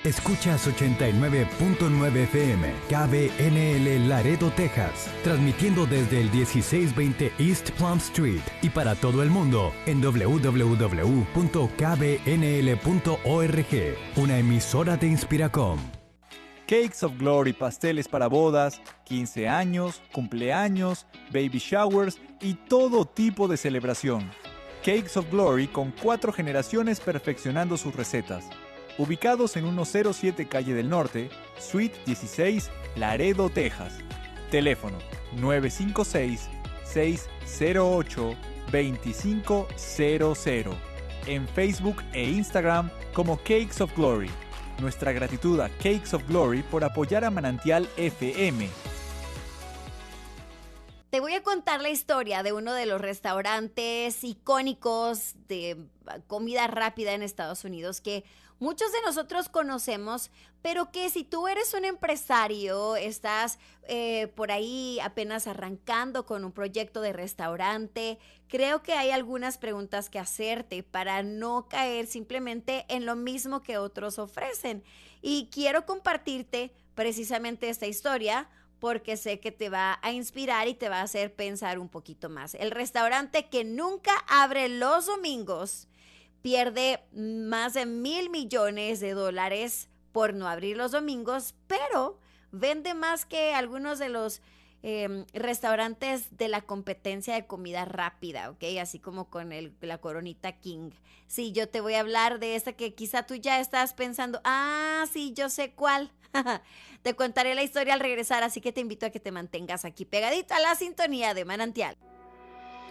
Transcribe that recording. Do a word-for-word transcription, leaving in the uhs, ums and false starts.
Escuchas ochenta y nueve punto nueve F M, K B N L Laredo, Texas, transmitiendo desde el dieciséis veinte East Plum Street y para todo el mundo en doble u doble u doble u punto k b n l punto org, una emisora de Inspiracom. Cakes of Glory, pasteles para bodas, quince años, cumpleaños, baby showers y todo tipo de celebración. Cakes of Glory con cuatro generaciones perfeccionando sus recetas. Ubicados en ciento siete Calle del Norte, Suite dieciséis, Laredo, Texas. Teléfono nueve cinco seis, seis cero ocho, dos cinco cero cero. En Facebook e Instagram como Cakes of Glory. Nuestra gratitud a Cakes of Glory por apoyar a Manantial F M. Te voy a contar la historia de uno de los restaurantes icónicos de comida rápida en Estados Unidos que muchos de nosotros conocemos, pero que si tú eres un empresario, estás eh, por ahí apenas arrancando con un proyecto de restaurante, creo que hay algunas preguntas que hacerte para no caer simplemente en lo mismo que otros ofrecen. Y quiero compartirte precisamente esta historia porque sé que te va a inspirar y te va a hacer pensar un poquito más. El restaurante que nunca abre los domingos pierde más de mil millones de dólares por no abrir los domingos, pero vende más que algunos de los eh, restaurantes de la competencia de comida rápida, ¿ok? Así como con el, la Coronita King. Sí, yo te voy a hablar de esta que quizá tú ya estás pensando, ah, sí, yo sé cuál. Te contaré la historia al regresar, así que te invito a que te mantengas aquí pegadito a la sintonía de Manantial.